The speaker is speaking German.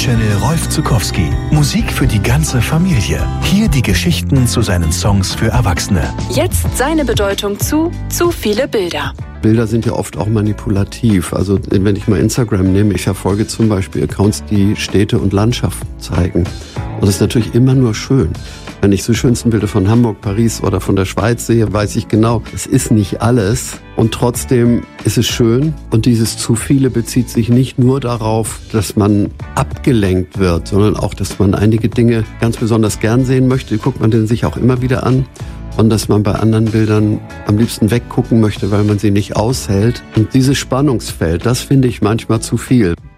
Musikchannel Rolf Zuckowski. Musik für die ganze Familie. Hier die Geschichten zu seinen Songs für Erwachsene. Jetzt seine Bedeutung zu viele Bilder. Bilder sind ja oft auch manipulativ. Also wenn ich mal Instagram nehme, ich verfolge zum Beispiel Accounts, die Städte und Landschaften zeigen. Und das ist natürlich immer nur schön. Wenn ich so schönsten Bilder von Hamburg, Paris oder von der Schweiz sehe, weiß ich genau, es ist nicht alles. Und trotzdem ist es schön. Und dieses zu viele bezieht sich nicht nur darauf, dass man abgelenkt wird, sondern auch, dass man einige Dinge ganz besonders gern sehen möchte. Die guckt man dann sich auch immer wieder an. Und dass man bei anderen Bildern am liebsten weggucken möchte, weil man sie nicht aushält. Und dieses Spannungsfeld, das finde ich manchmal zu viel.